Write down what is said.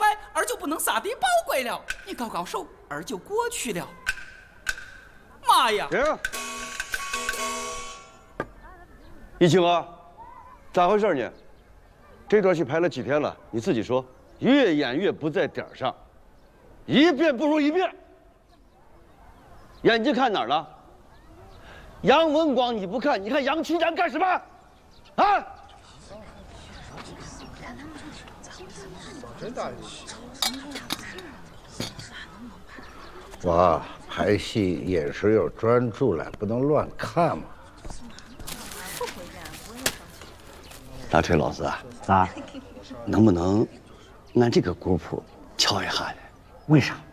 来，儿就不能撒地宝贵了。你搞搞手，儿就过去了。妈呀！ 停！一清啊，咋回事呢？这段戏拍了几天了？你自己说，越演越不在点儿上，一遍不如一遍。眼睛看哪儿了？杨文广你不看，你看杨群然干什么？啊！ 我拍戏也是要专注了，不能乱看嘛。 大锤老师啊，能不能按这个鼓谱敲一下呢？ 为啥？